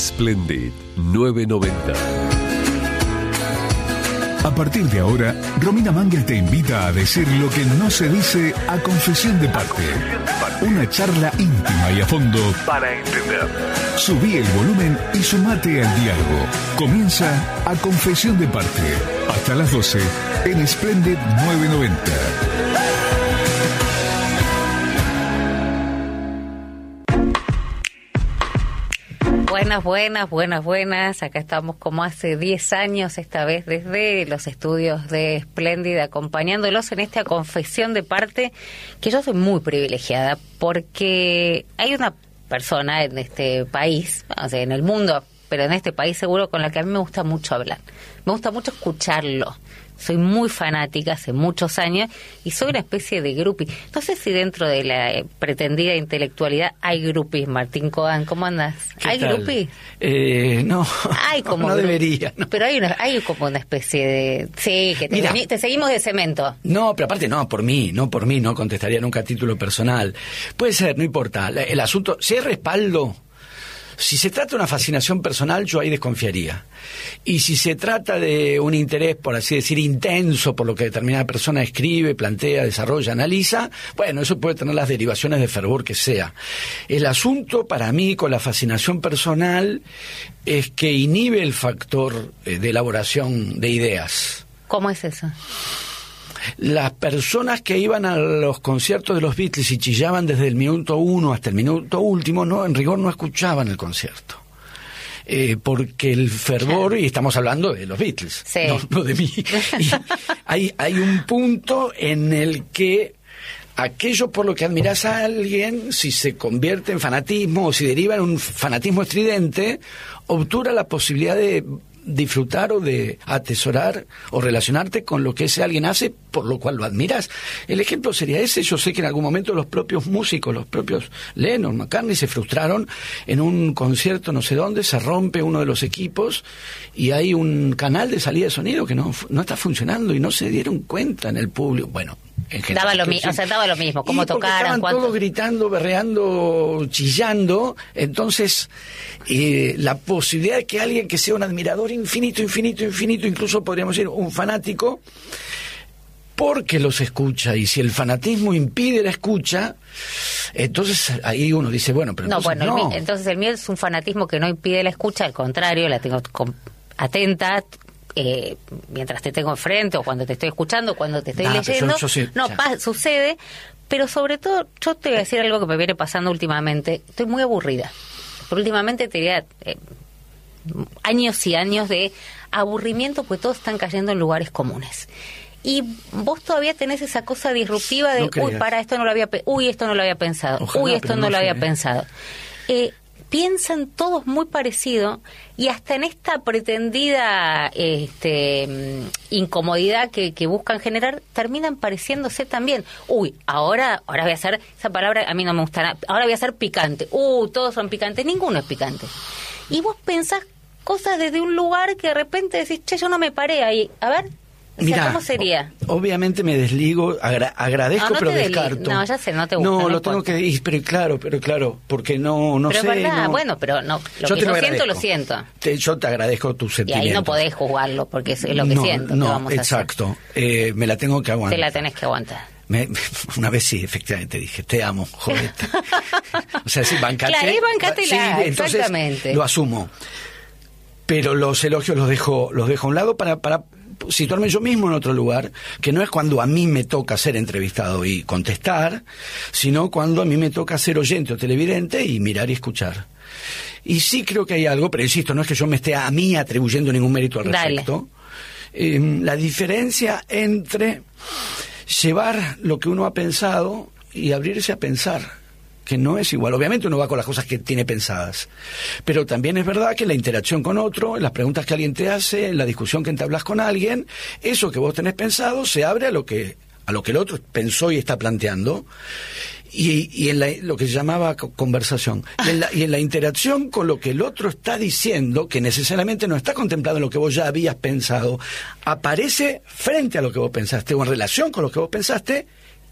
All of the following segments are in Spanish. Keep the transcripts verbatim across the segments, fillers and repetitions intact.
Splendid nueve noventa. A partir de ahora, Romina Mangel te invita a decir lo que no se dice a confesión de parte. Una charla íntima y a fondo para entender. Subí el volumen y sumate al diálogo. Comienza A Confesión de Parte. Hasta las doce en Splendid nueve noventa. Buenas, buenas, buenas, buenas. Acá estamos como hace diez años, esta vez desde los estudios de Splendid, acompañándolos en esta confesión de parte, que yo soy muy privilegiada, porque hay una persona en este país, o sea, en el mundo, pero en este país seguro, con la que a mí me gusta mucho hablar. Me gusta mucho escucharlo. Soy muy fanática hace muchos años y soy una especie de groupie. No sé si dentro de la eh, pretendida intelectualidad hay groupies, Martín Cogan. ¿Cómo andas? ¿Hay groupies? Eh, no, hay como no debería. No. Pero hay una, hay como una especie de... Sí, que te, Mira, te seguimos de cemento. No, pero aparte no, por mí, no por mí, no contestaría nunca a título personal. Puede ser, no importa. El asunto, si hay respaldo... Si se trata de una fascinación personal, yo ahí desconfiaría. Y si se trata de un interés, por así decir, intenso por lo que determinada persona escribe, plantea, desarrolla, analiza, bueno, eso puede tener las derivaciones de fervor que sea. El asunto para mí con la fascinación personal es que inhibe el factor de elaboración de ideas. ¿Cómo es eso? Las personas que iban a los conciertos de los Beatles y chillaban desde el minuto uno hasta el minuto último, no, en rigor no escuchaban el concierto. Eh, porque el fervor, y estamos hablando de los Beatles, sí. no, no de mí. Y hay, hay un punto en el que aquello por lo que admirás a alguien, si se convierte en fanatismo o si deriva en un fanatismo estridente, obtura la posibilidad de disfrutar o de atesorar o relacionarte con lo que ese alguien hace por lo cual lo admiras. El ejemplo sería ese. Yo sé que en algún momento los propios músicos, los propios Lennon, McCartney se frustraron en un concierto no sé dónde, se rompe uno de los equipos y hay un canal de salida de sonido que no, no está funcionando y no se dieron cuenta en el público. Bueno, en general, daba lo mismo, o sea, daba lo mismo, cómo tocaran, estaban cuánto... todos gritando, berreando, chillando. Entonces, eh, la posibilidad de que alguien que sea un admirador infinito, infinito, infinito, incluso podríamos decir un fanático, porque los escucha, y si el fanatismo impide la escucha, entonces ahí uno dice, bueno, pero entonces no. Bueno, no. El, entonces el mío es un fanatismo que no impide la escucha, al contrario, la tengo con, atenta, eh, mientras te tengo enfrente, o cuando te estoy escuchando, cuando te estoy nah, leyendo, yo, yo sí, no, pa, sucede, pero sobre todo, yo te voy a decir algo que me viene pasando últimamente, estoy muy aburrida, pero últimamente te diría... Eh, años y años de aburrimiento, pues todos están cayendo en lugares comunes. Y vos todavía tenés esa cosa disruptiva de, no uy, para, esto no lo había, pe- uy, esto no lo había pensado, Ojalá, uy, esto no, no lo había ¿eh? pensado. Eh, piensan todos muy parecido y hasta en esta pretendida este, incomodidad que, que buscan generar, terminan pareciéndose también. Uy, ahora, ahora voy a hacer, esa palabra a mí no me gusta nada, ahora voy a ser picante. Uh, todos son picantes, ninguno es picante. Y vos pensás cosas desde un lugar que de repente decís, che, yo no me paré ahí. A ver, o sea, Mirá, ¿cómo sería? Obviamente me desligo, agra- agradezco, no, no pero descarto. Desli- no, ya sé, no te gusta. No, no lo importa. tengo que ir, pero claro, pero claro, porque no, no pero sé. Pero es verdad, no, bueno, pero no, lo yo que te yo lo siento, lo siento. Te, yo te agradezco tus sentimientos. Y ahí no podés juzgarlo, porque es lo que no, siento. No, que vamos exacto. A hacer. Eh, me la tengo que aguantar. Te la tenés que aguantar. Me, una vez sí, efectivamente dije, te amo, jodete. O sea, sí, bancate. Claro, ahí bancatela, sí, entonces exactamente. Lo asumo. Pero los elogios los dejo, los dejo a un lado para, para situarme yo mismo en otro lugar, que no es cuando a mí me toca ser entrevistado y contestar, sino cuando a mí me toca ser oyente o televidente y mirar y escuchar. Y sí creo que hay algo, pero insisto, no es que yo me esté a mí atribuyendo ningún mérito al respecto. Eh, la diferencia entre llevar lo que uno ha pensado y abrirse a pensar, que no es igual. Obviamente uno va con las cosas que tiene pensadas, pero también es verdad que la interacción con otro, las preguntas que alguien te hace, la discusión que entablas con alguien, eso que vos tenés pensado se abre a lo que a lo que el otro pensó y está planteando, y, y en la, lo que se llamaba conversación, y en, la, y en la interacción con lo que el otro está diciendo, que necesariamente no está contemplado en lo que vos ya habías pensado, aparece frente a lo que vos pensaste o en relación con lo que vos pensaste,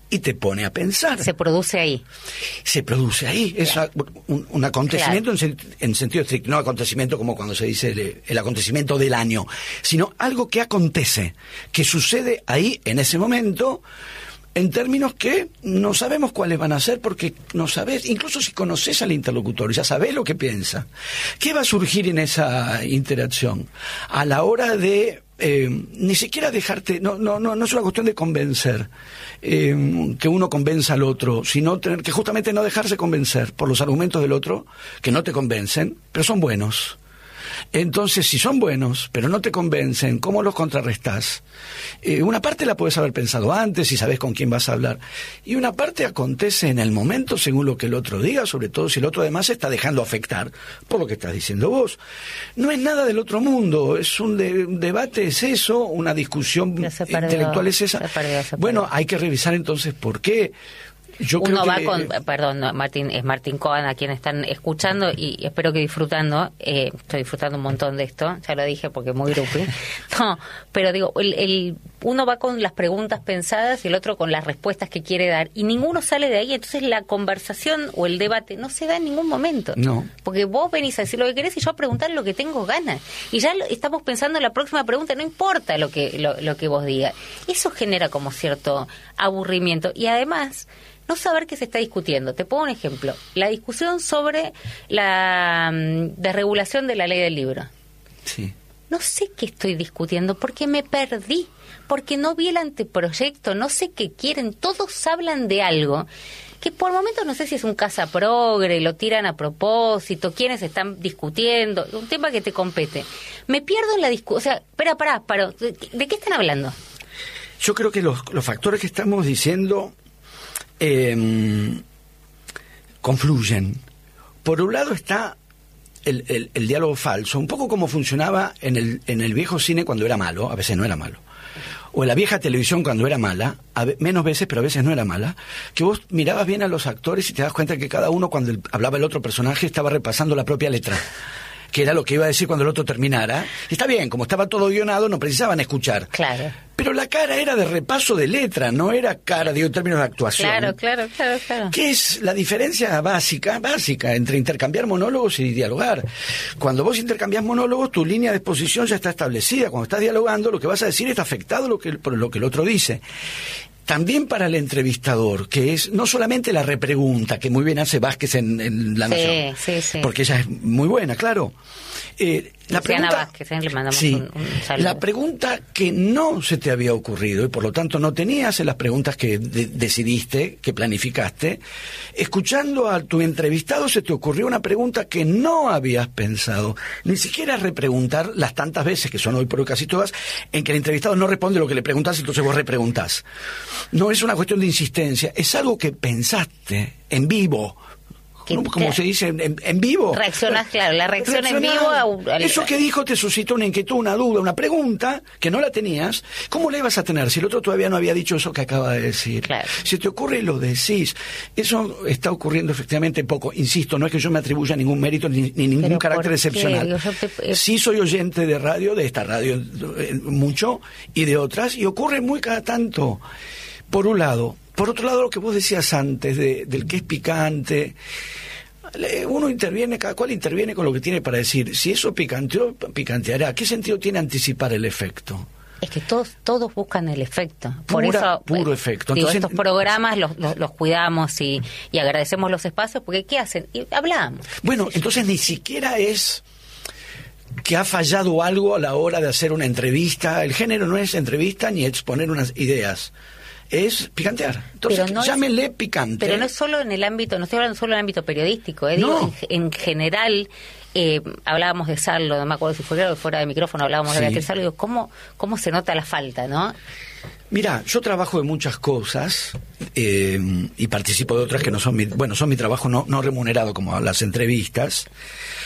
y te pone a pensar. Se produce ahí. Se produce ahí. Es a, un, un acontecimiento claro. en, en sentido estricto, no acontecimiento como cuando se dice el, el acontecimiento del año, sino algo que acontece, que sucede ahí en ese momento, en términos que no sabemos cuáles van a ser porque no sabes, incluso si conoces al interlocutor, ya sabes lo que piensa. ¿Qué va a surgir en esa interacción? A la hora de eh, ni siquiera dejarte, no, no, no, no es una cuestión de convencer, eh, que uno convenza al otro, sino tener que justamente no dejarse convencer por los argumentos del otro, que no te convencen, pero son buenos. Entonces, si son buenos, pero no te convencen, ¿cómo los contrarrestás? Eh, una parte la puedes haber pensado antes y sabes con quién vas a hablar. Y una parte acontece en el momento según lo que el otro diga, sobre todo si el otro además se está dejando afectar por lo que estás diciendo vos. No es nada del otro mundo, es un, de, un debate, es eso, una discusión perdió, intelectual es esa. Se perdió, se bueno, hay que revisar entonces por qué. Yo Uno creo va que... con, perdón, Martín, es Martín Cohen a quien están escuchando y espero que disfrutando, eh, estoy disfrutando un montón de esto, ya lo dije porque es muy grupi, no, pero digo, el, el uno va con las preguntas pensadas y el otro con las respuestas que quiere dar y ninguno sale de ahí, entonces la conversación o el debate no se da en ningún momento, no. Porque vos venís a decir lo que querés y yo a preguntar lo que tengo ganas y ya lo, estamos pensando en la próxima pregunta, no importa lo que, lo, lo que vos digas, eso genera como cierto aburrimiento y además no saber qué se está discutiendo. Te pongo un ejemplo. La discusión sobre la um, desregulación de la ley del libro. Sí. No sé qué estoy discutiendo porque me perdí, porque no vi el anteproyecto, no sé qué quieren. Todos hablan de algo que por momentos no sé si es un casa progre, lo tiran a propósito, quiénes están discutiendo, un tema que te compete. Me pierdo en la discusión. O sea, espera, pará, pará. ¿De, ¿De qué están hablando? Yo creo que los, los factores que estamos diciendo... Eh, confluyen. Por un lado está el, el, el diálogo falso, un poco como funcionaba en el, en el viejo cine cuando era malo, a veces no era malo, o en la vieja televisión cuando era mala, a ve, menos veces, pero a veces no era mala, que vos mirabas bien a los actores y te das cuenta que cada uno cuando el, hablaba el otro personaje estaba repasando la propia letra, que era lo que iba a decir cuando el otro terminara. Y está bien, como estaba todo guionado, no precisaban escuchar. Claro. Pero la cara era de repaso de letra, no era cara, digo, en términos de actuación. Claro, claro, claro, claro. ¿Qué es la diferencia básica, básica, entre intercambiar monólogos y dialogar? Cuando vos intercambiás monólogos, tu línea de exposición ya está establecida. Cuando estás dialogando, lo que vas a decir está afectado lo que, por lo que el otro dice. También para el entrevistador, que es no solamente la repregunta, que muy bien hace Vázquez en, en La Nación, sí, sí, sí. porque ella es muy buena, claro. Eh, la pregunta, Vázquez, ¿eh? Le mandamos sí, un, un saludo. La pregunta que no se te había ocurrido y por lo tanto no tenías en las preguntas que de, decidiste, que planificaste, escuchando a tu entrevistado se te ocurrió una pregunta que no habías pensado, ni siquiera repreguntar las tantas veces, que son hoy por hoy casi todas, en que el entrevistado no responde lo que le preguntás, entonces vos repreguntás. No es una cuestión de insistencia, es algo que pensaste en vivo. Como se dice, en, en vivo. Reaccionás, claro, la reacción en vivo. A, a, Eso que dijo te suscitó una inquietud, una duda, una pregunta que no la tenías. ¿Cómo la ibas a tener si el otro todavía no había dicho eso que acaba de decir? Claro. Si te ocurre, lo decís. Eso está ocurriendo efectivamente poco. Insisto, no es que yo me atribuya ningún mérito ni, ni ningún carácter excepcional. Te... Sí soy oyente de radio, de esta radio mucho, y de otras, y ocurre muy cada tanto. Por un lado. Por otro lado, lo que vos decías antes, de, del que es picante, uno interviene, cada cual interviene con lo que tiene para decir. Si eso picanteó, picanteará. ¿Qué sentido tiene anticipar el efecto? Es que todos todos buscan el efecto. Por Pura, eso, puro efecto. Digo, Entonces, estos programas los, los, los cuidamos y, y agradecemos los espacios, porque ¿qué hacen? Y hablamos. Bueno, entonces ni siquiera es que ha fallado algo a la hora de hacer una entrevista. El género no es entrevista ni exponer unas ideas. Es picantear. Entonces, no llámenle es, picante. Pero no es solo en el ámbito, no estoy hablando solo en el ámbito periodístico, ¿eh? No. Digo, en, en general, eh, hablábamos de Sarlo, no me acuerdo si fue fuera de micrófono, hablábamos sí. de Beatriz Sarlo, digo, ¿cómo, ¿cómo se nota la falta, no? Mira, yo trabajo de muchas cosas eh, y participo de otras que no son mi, bueno, son mi trabajo no, no remunerado como las entrevistas.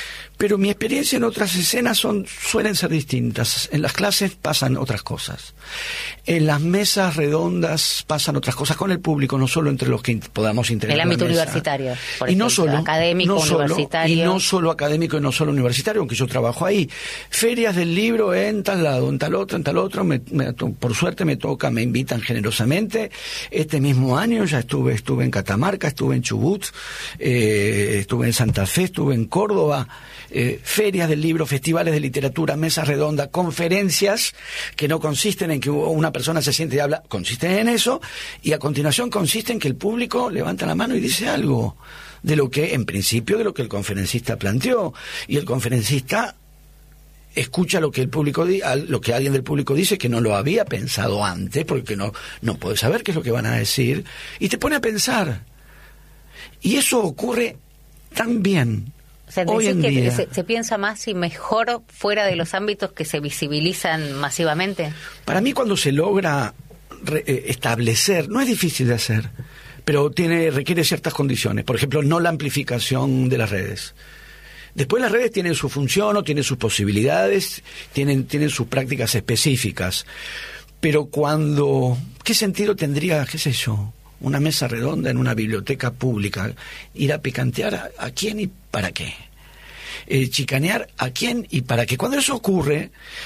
pero mi experiencia en otras escenas son suelen ser distintas. En las clases pasan otras cosas. En las mesas redondas pasan otras cosas con el público, no solo entre los que podamos integrar el ámbito la mesa. universitario, por y ejemplo, no solo académico, no solo, universitario. Y no solo académico y no solo universitario, aunque yo trabajo ahí. Ferias del libro en tal lado, en tal otro, en tal otro. Me, me, por suerte me toca, me invitan generosamente. Este mismo año ya estuve, estuve en Catamarca, estuve en Chubut, eh, estuve en Santa Fe, estuve en Córdoba. Eh, ferias del libro, festivales de literatura, mesas redondas, conferencias que no consisten en que una persona se siente y habla, consisten en eso, y a continuación consiste en que el público levanta la mano y dice algo de lo que, en principio, de lo que el conferencista planteó, y el conferencista escucha lo que el público di- lo que alguien del público dice que no lo había pensado antes, porque no, no puede saber qué es lo que van a decir, y te pone a pensar. Y eso ocurre tan bien. O sea, hoy en que día. Se, se piensa más y mejor fuera de los ámbitos que se visibilizan masivamente. Para mí, cuando se logra re, eh, establecer, no es difícil de hacer, pero tiene requiere ciertas condiciones. Por ejemplo, no la amplificación de las redes. Después las redes tienen su función o tienen sus posibilidades, tienen, tienen sus prácticas específicas. Pero cuando... ¿Qué sentido tendría, qué sé yo, una mesa redonda en una biblioteca pública? Ir a picantear a, a quién y para qué. Eh, chicanear a quién y para qué. Cuando eso ocurre,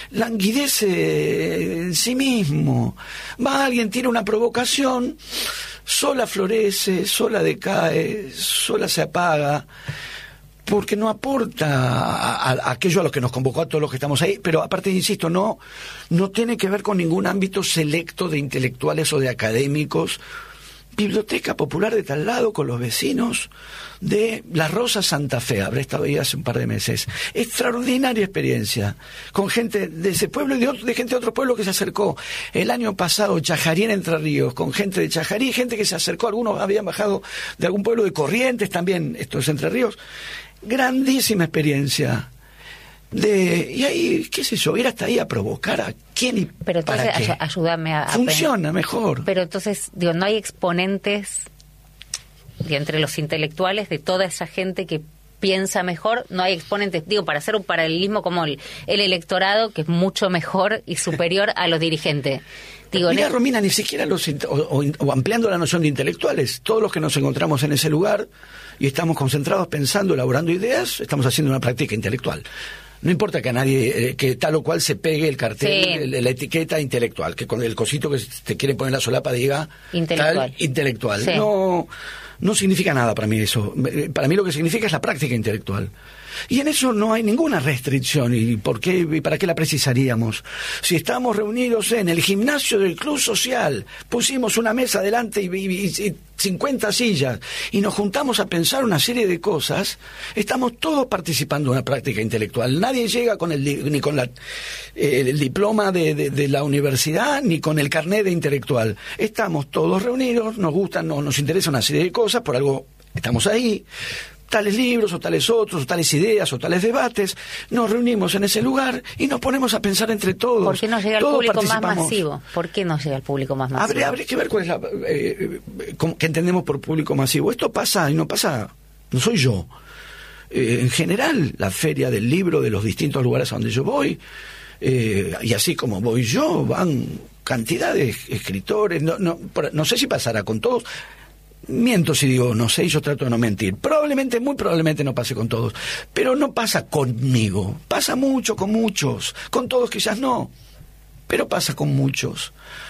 languidece en sí mismo. Va alguien, tiene una provocación, sola florece, sola decae, sola se apaga, porque no aporta a, a, a aquello a lo que nos convocó a todos los que estamos ahí, pero aparte, insisto, no, no tiene que ver con ningún ámbito selecto de intelectuales o de académicos. Biblioteca popular de tal lado, con los vecinos de La Rosa, Santa Fe, habré estado ahí hace un par de meses. Extraordinaria experiencia, con gente de ese pueblo y de, otro, de gente de otro pueblo que se acercó. El año pasado, Chajarí en Entre Ríos, con gente de Chajarí, gente que se acercó, algunos habían bajado de algún pueblo de Corrientes también, esto es Entre Ríos. Grandísima experiencia. De, y ahí, qué sé yo, ir hasta ahí a provocar a quién y pero entonces, para qué. Ay- ayúdame a... a Funciona mejor. Pero entonces, digo, no hay exponentes de entre los intelectuales de toda esa gente que piensa mejor, no hay exponentes, digo, para hacer un paralelismo como el, el electorado, que es mucho mejor y superior a los dirigentes. Digo, Mira, en- Romina, ni siquiera los, o, o, o ampliando la noción de intelectuales, todos los que nos encontramos en ese lugar y estamos concentrados pensando, elaborando ideas, estamos haciendo una práctica intelectual. No importa que a nadie, eh, que tal o cual se pegue el cartel, Sí. el- la etiqueta intelectual, que con el cosito que te quiere poner la solapa diga Intelectual. tal intelectual. Sí. No, no significa nada para mí eso. Eh, Para mí lo que significa es la práctica intelectual. Y en eso no hay ninguna restricción. ¿Y por qué y para qué la precisaríamos? Si estamos reunidos en el gimnasio del club social, pusimos una mesa delante y, y, y cincuenta sillas y nos juntamos a pensar una serie de cosas, estamos todos participando en una práctica intelectual. Nadie llega con el ni con la, eh, el diploma de, de, de la universidad ni con el carnet de intelectual. Estamos todos reunidos, nos gustan, no, nos interesa una serie de cosas, por algo estamos ahí. Tales libros o tales otros, o tales ideas o tales debates, nos reunimos en ese lugar y nos ponemos a pensar entre todos. ¿por qué no llega al Todos público más participamos. masivo? ¿Por qué no llega al público más masivo? Habría, habría que ver cuál es la... Eh, cómo- qué entendemos por público masivo. Esto pasa y no pasa... No soy yo. Eh, en general, la feria del libro de los distintos lugares a donde yo voy, eh, y así como voy yo, van cantidad de escritores. No, no, por- no sé si pasará con todos. Miento si digo no sé, y yo trato de no mentir. Probablemente, muy probablemente no pase con todos. Pero no pasa conmigo. Pasa mucho con muchos. Con todos quizás no. Pero pasa con muchos.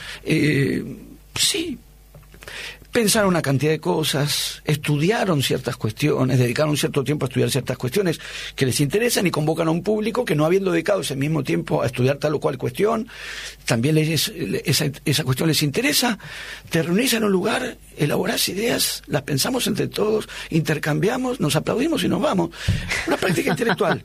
Eh, sí. Pensaron una cantidad de cosas, estudiaron ciertas cuestiones, dedicaron un cierto tiempo a estudiar ciertas cuestiones que les interesan y convocan a un público que no habiendo dedicado ese mismo tiempo a estudiar tal o cual cuestión, también les, esa, esa cuestión les interesa, te reunís en un lugar, elaborás ideas, las pensamos entre todos, intercambiamos, nos aplaudimos y nos vamos. Una práctica intelectual.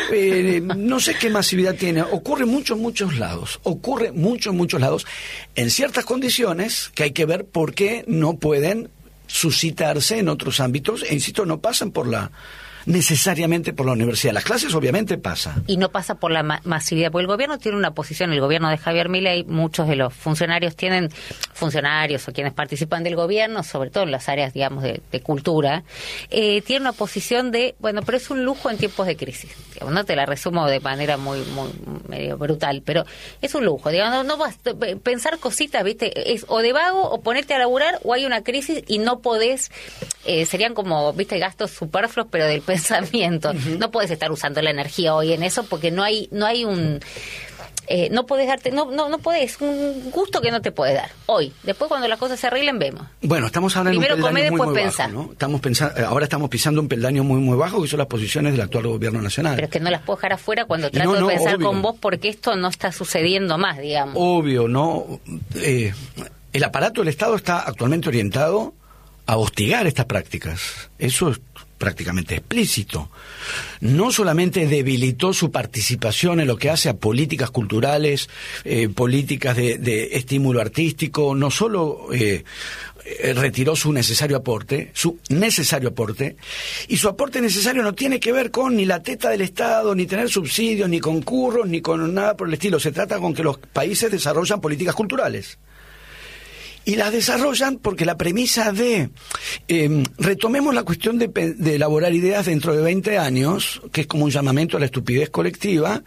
Eh, no sé qué masividad tiene, ocurre mucho en muchos lados, ocurre mucho en muchos lados, en ciertas condiciones que hay que ver por qué no pueden suscitarse en otros ámbitos, e insisto, no pasan por la necesariamente por la universidad. Las clases obviamente pasa. Y no pasa por la ma- masividad, porque el gobierno tiene una posición, el gobierno de Javier Milei, muchos de los funcionarios tienen, funcionarios o quienes participan del gobierno, sobre todo en las áreas, digamos, de, de cultura, eh, tienen una posición de, bueno, pero es un lujo en tiempos de crisis. Digamos, no te la resumo de manera muy, muy medio brutal, pero es un lujo. Digamos, no, no vas a pensar cositas, ¿viste? Es o de vago o ponerte a laburar o hay una crisis y no podés, eh, serían como, ¿viste? Gastos superfluos, pero del pensamiento. Uh-huh. No podés estar usando la energía hoy en eso porque no hay no hay un... Eh, no podés darte, no, no, no podés, un gusto que no te puedes dar hoy. Después cuando las cosas se arreglen vemos. Bueno, estamos ahora en Primero un peldaño comer, muy, después muy pensar. bajo, ¿no? Estamos pensando, ahora estamos pisando un peldaño muy muy bajo, que son las posiciones del actual gobierno nacional. Pero es que no las puedo dejar afuera cuando trato no, no, de pensar obvio. con vos, porque esto no está sucediendo más, digamos. Obvio, ¿no? Eh, el aparato del Estado está actualmente orientado a hostigar estas prácticas. Eso es prácticamente explícito. No solamente debilitó su participación en lo que hace a políticas culturales, eh, políticas de, de estímulo artístico, no solo eh, retiró su necesario aporte, su necesario aporte, y su aporte necesario no tiene que ver con ni la teta del Estado, ni tener subsidios, ni concursos, ni con nada por el estilo. Se trata con que los países desarrollan políticas culturales. Y las desarrollan porque la premisa de, eh, retomemos la cuestión de, de elaborar ideas dentro de veinte años, que es como un llamamiento a la estupidez colectiva,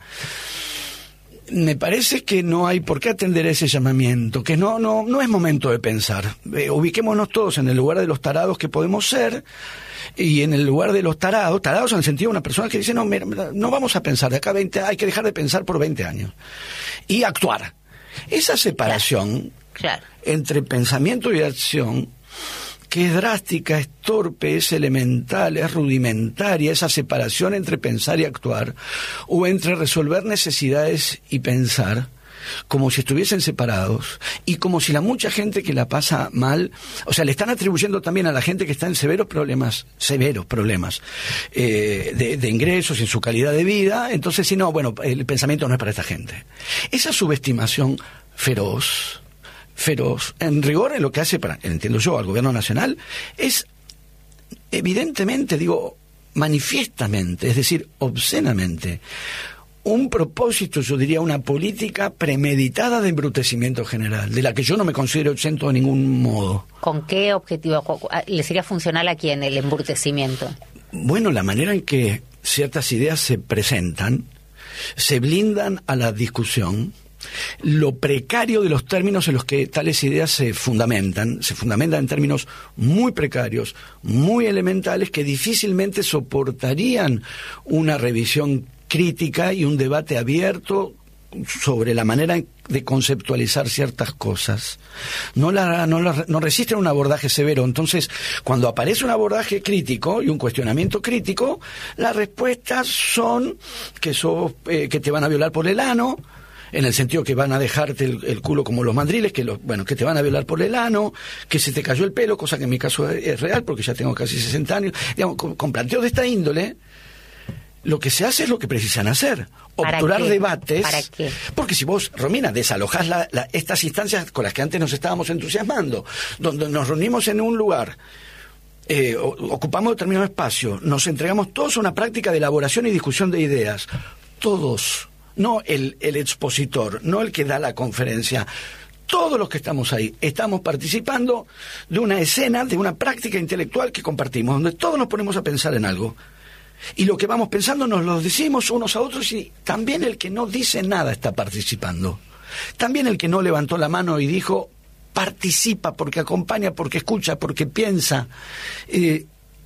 me parece que no hay por qué atender ese llamamiento, que no no no es momento de pensar. Eh, ubiquémonos todos en el lugar de los tarados que podemos ser, y en el lugar de los tarados, tarados en el sentido de una persona que dice, no, mira, no vamos a pensar, de acá a veinte, hay que dejar de pensar por veinte años, y actuar. Esa separación... Claro. entre pensamiento y acción, que es drástica, es torpe, es elemental, es rudimentaria, esa separación entre pensar y actuar, o entre resolver necesidades y pensar, como si estuviesen separados, y como si la mucha gente que la pasa mal, o sea, le están atribuyendo también a la gente que está en severos problemas, severos problemas, eh, de, de ingresos y en su calidad de vida, entonces si no, bueno, el pensamiento no es para esta gente. Esa subestimación feroz, feroz, en rigor en lo que hace, para, entiendo yo, al gobierno nacional, es evidentemente, digo, manifiestamente, es decir, obscenamente, un propósito, yo diría, una política premeditada de embrutecimiento general, de la que yo no me considero exento de ningún modo. ¿Con qué objetivo? ¿Le sería funcional a quién el embrutecimiento? Bueno, la manera en que ciertas ideas se presentan, se blindan a la discusión, lo precario de los términos en los que tales ideas se fundamentan, se fundamentan en términos muy precarios, muy elementales, que difícilmente soportarían una revisión crítica y un debate abierto sobre la manera de conceptualizar ciertas cosas. No, la, no, la, no resisten un abordaje severo. Entonces, cuando aparece un abordaje crítico y un cuestionamiento crítico, las respuestas son que, sos, eh, que te van a violar por el ano, en el sentido que van a dejarte el, el culo como los mandriles, que los, bueno, que te van a violar por el ano, que se te cayó el pelo, cosa que en mi caso es, es real porque ya tengo casi sesenta años. Digamos, con, con planteos de esta índole, lo que se hace es lo que precisan hacer, obturar debates. ¿Para qué? Porque si vos, Romina, desalojás la, la, estas instancias con las que antes nos estábamos entusiasmando, donde nos reunimos en un lugar, eh, ocupamos determinado espacio, nos entregamos todos a una práctica de elaboración y discusión de ideas, todos. No el, el expositor, no el que da la conferencia. Todos los que estamos ahí estamos participando de una escena, de una práctica intelectual que compartimos, donde todos nos ponemos a pensar en algo. Y lo que vamos pensando nos lo decimos unos a otros, y también el que no dice nada está participando. También el que no levantó la mano y dijo, participa porque acompaña, porque escucha, porque piensa. Eh,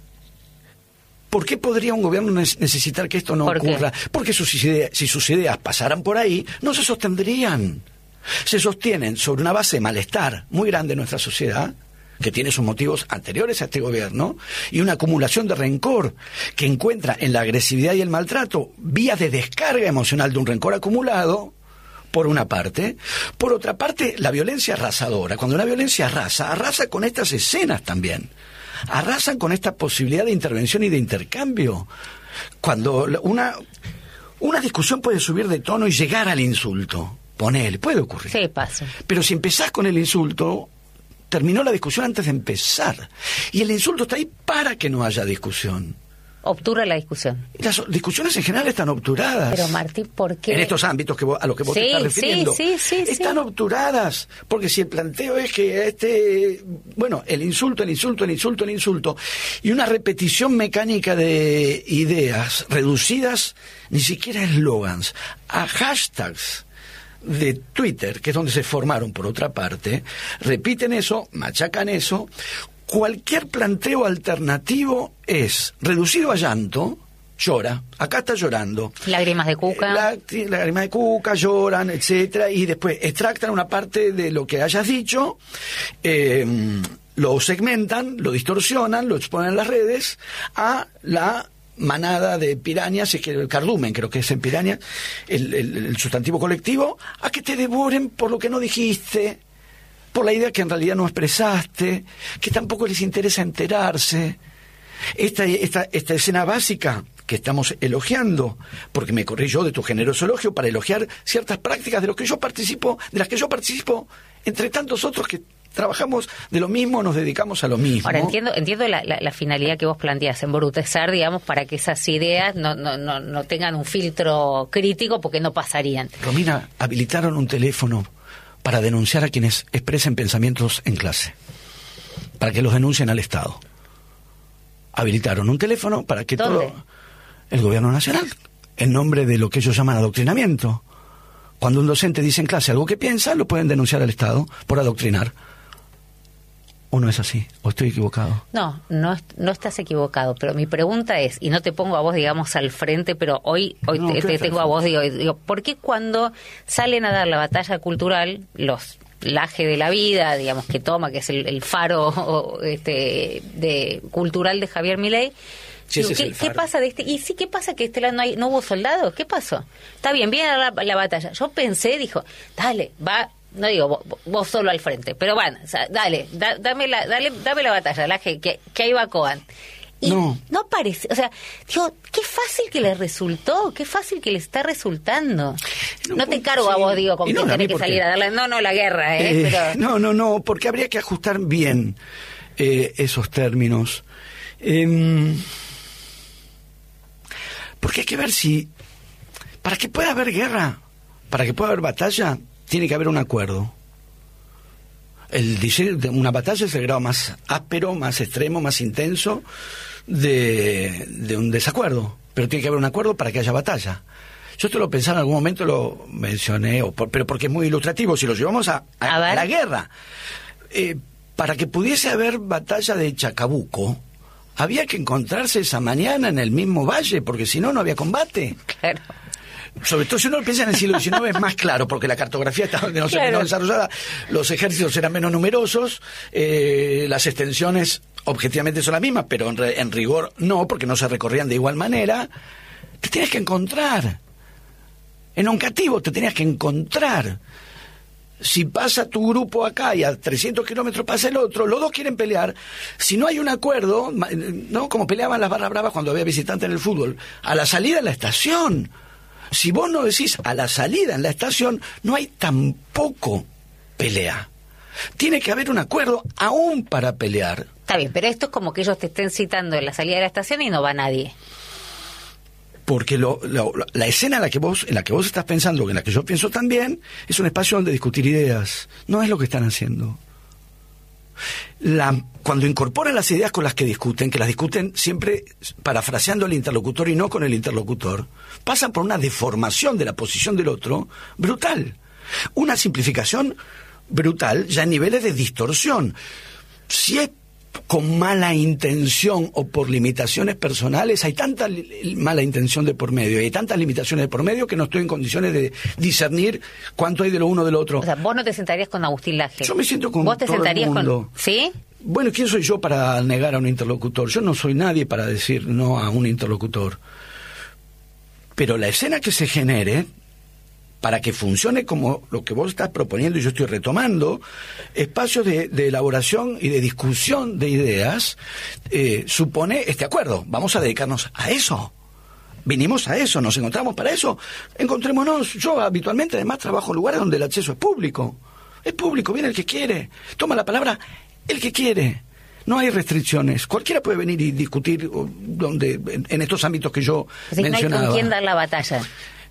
¿Por qué podría un gobierno necesitar que esto no ocurra? Porque sus ideas, si sus ideas pasaran por ahí, no se sostendrían. Se sostienen sobre una base de malestar muy grande en nuestra sociedad, que tiene sus motivos anteriores a este gobierno, y una acumulación de rencor que encuentra en la agresividad y el maltrato vías de descarga emocional de un rencor acumulado, por una parte. Por otra parte, la violencia arrasadora. Cuando una violencia arrasa, arrasa con estas escenas también. Arrasan con esta posibilidad de intervención y de intercambio. Cuando una, una discusión puede subir de tono y llegar al insulto, ponele, puede ocurrir. Sí, pasa. Pero si empezás con el insulto, terminó la discusión antes de empezar. Y el insulto está ahí para que no haya discusión. obtura la discusión. Las discusiones en general están obturadas. Pero Martín, ¿por qué? En estos ámbitos que vos, a los que vos sí, te estás refiriendo. Sí, sí, sí, están sí. obturadas. Porque si el planteo es que este, bueno, el insulto, el insulto, el insulto, el insulto, y una repetición mecánica de ideas reducidas, ni siquiera eslogans, a hashtags de Twitter, que es donde se formaron por otra parte, repiten eso, machacan eso. Cualquier planteo alternativo es reducido a llanto, llora, acá está llorando. Lágrimas de cuca. La, lágrimas de cuca, lloran, etcétera, y después extractan una parte de lo que hayas dicho, eh, lo segmentan, lo distorsionan, lo exponen en las redes a la manada de pirañas, es que el cardumen creo que es en pirañas, el, el, el sustantivo colectivo, a que te devoren por lo que no dijiste, por la idea que en realidad no expresaste, que tampoco les interesa enterarse. Esta, esta, esta escena básica que estamos elogiando, porque me corrí yo de tu generoso elogio para elogiar ciertas prácticas de los que yo participo, de las que yo participo, entre tantos otros que trabajamos de lo mismo, nos dedicamos a lo mismo. Ahora entiendo entiendo la, la, la finalidad que vos planteás, embrutecer, digamos, para que esas ideas no, no, no, no tengan un filtro crítico, porque no pasarían. Romina, habilitaron un teléfono para denunciar a quienes expresen pensamientos en clase, para que los denuncien al Estado. Habilitaron un teléfono para que ¿Dónde? todo el gobierno nacional, en nombre de lo que ellos llaman adoctrinamiento. Cuando un docente dice en clase algo que piensa, lo pueden denunciar al Estado por adoctrinar. ¿O no es así? ¿O estoy equivocado? No, no, no estás equivocado, pero mi pregunta es, y no te pongo a vos, digamos, al frente, pero hoy hoy no, te, te tengo a vos, digo, digo, ¿por qué cuando salen a dar la batalla cultural, los laje de la vida, digamos, que toma, que es el, el faro o, este, de cultural de Javier Milei, sí, digo, ¿qué, ¿qué pasa de este? Y sí, ¿qué pasa que este lado no, hay, no hubo soldados? ¿Qué pasó? Está bien, viene a la, la batalla. Yo pensé, dijo, dale, va... No digo vos, vos solo al frente, pero bueno, o sea, dale, da, dame la, dale, dame la batalla, la que, que, que ahí va Coan. Y no. no parece, o sea, digo, qué fácil que le resultó, qué fácil que le está resultando. No, no te cargo sí. a vos, digo, con que no, tenés que salir a darle, no, no, la guerra, ¿eh? eh pero... No, no, no, porque habría que ajustar bien eh, esos términos. Eh, porque hay que ver si, para que pueda haber guerra, para que pueda haber batalla, tiene que haber un acuerdo. El diseño de una batalla es el grado más áspero, más extremo, más intenso de, de un desacuerdo. Pero tiene que haber un acuerdo para que haya batalla. Yo te lo pensaba en algún momento, lo mencioné, o por, pero porque es muy ilustrativo. Si lo llevamos a, a, a, a la guerra, eh, para que pudiese haber batalla de Chacabuco, había que encontrarse esa mañana en el mismo valle, porque si no, no había combate. Claro. Sobre todo si uno piensa en el siglo diecinueve es más claro, porque la cartografía estaba no sé, claro. menos desarrollada, los ejércitos eran menos numerosos, eh, las extensiones objetivamente son las mismas, pero en, re, en rigor no, porque no se recorrían de igual manera. Te tenías que encontrar. En Oncativo te tenías que encontrar. Si pasa tu grupo acá y a trescientos kilómetros pasa el otro, los dos quieren pelear. Si no hay un acuerdo, ¿no? Como peleaban las barras bravas cuando había visitantes en el fútbol, a la salida de la estación. Si vos no decís a la salida en la estación, no hay tampoco pelea. Tiene que haber un acuerdo aún para pelear. Está bien, pero esto es como que ellos te estén citando en la salida de la estación y no va nadie. Porque lo, lo, la escena en la que vos en la que vos estás pensando, en la que yo pienso también, es un espacio donde discutir ideas. No es lo que están haciendo. La, cuando incorporan las ideas con las que discuten, que las discuten siempre parafraseando al interlocutor y no con el interlocutor, pasan por una deformación de la posición del otro brutal. Una simplificación brutal ya en niveles de distorsión. Si es con mala intención o por limitaciones personales, hay tanta li- mala intención de por medio, hay tantas limitaciones de por medio que no estoy en condiciones de discernir cuánto hay de lo uno de lo otro. O sea, vos no te sentarías con Agustín Laje. Yo me siento con ¿Vos te todo sentarías el mundo. con... ¿Sí? Bueno, ¿quién soy yo para negar a un interlocutor? Yo no soy nadie para decir no a un interlocutor. Pero la escena que se genere, para que funcione como lo que vos estás proponiendo y yo estoy retomando, espacios de, de elaboración y de discusión de ideas, eh, supone este acuerdo. Vamos a dedicarnos a eso. Vinimos a eso, nos encontramos para eso. Encontrémonos. Yo habitualmente además trabajo en lugares donde el acceso es público. Es público, viene el que quiere. Toma la palabra el que quiere. No hay restricciones. Cualquiera puede venir y discutir donde en, en estos ámbitos que yo es decir, mencionaba. No hay con quién dar la batalla.